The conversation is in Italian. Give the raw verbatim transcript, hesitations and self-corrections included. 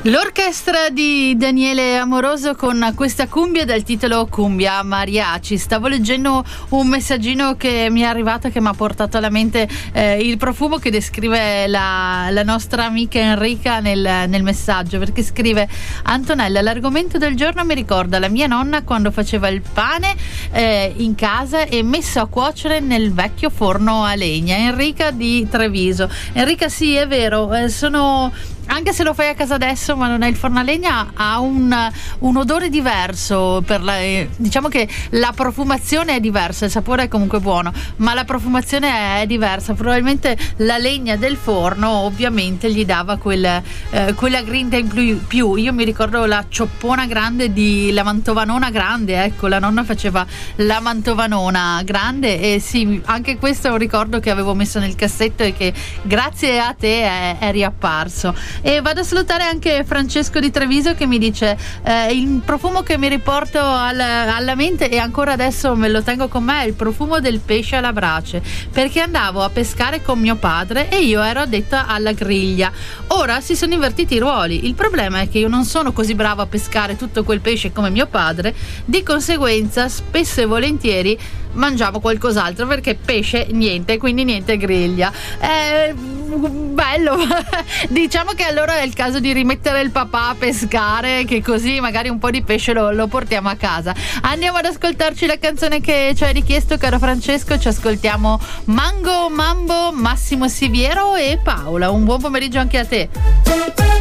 L'orchestra di Daniele Amoroso con questa cumbia dal titolo Cumbia Mariachi. Stavo leggendo un messaggino che mi è arrivato, che mi ha portato alla mente eh, il profumo che descrive la, la nostra amica Enrica nel, nel messaggio, perché scrive: Antonella, l'argomento del giorno mi ricorda la mia nonna quando faceva il pane eh, in casa e messo a cuocere nel vecchio forno a legna. Enrica di Treviso. Enrica, sì, è vero, eh, sono... anche se lo fai a casa adesso ma non hai il forno a legna, ha un, un odore diverso, per la, eh, diciamo che la profumazione è diversa, il sapore è comunque buono ma la profumazione è diversa. Probabilmente la legna del forno ovviamente gli dava quel, eh, quella grinta in più, più. Io mi ricordo la cioppona grande di la mantovanona grande, ecco, la nonna faceva la mantovanona grande e sì, anche questo è un ricordo che avevo messo nel cassetto e che grazie a te è, è riapparso. E vado a salutare anche Francesco di Treviso che mi dice eh, il profumo che mi riporto al, alla mente e ancora adesso me lo tengo con me è il profumo del pesce alla brace, perché andavo a pescare con mio padre e io ero addetta alla griglia. Ora si sono invertiti i ruoli, il problema è che io non sono così brava a pescare tutto quel pesce come mio padre, di conseguenza spesso e volentieri mangiamo qualcos'altro, perché pesce niente, quindi niente griglia. Eh, bello. Diciamo che allora è il caso di rimettere il papà a pescare, che così magari un po' di pesce lo, lo portiamo a casa. Andiamo ad ascoltarci la canzone che ci hai richiesto, caro Francesco. Ci ascoltiamo Mango Mambo, Massimo Siviero e Paola. Un buon pomeriggio anche a te.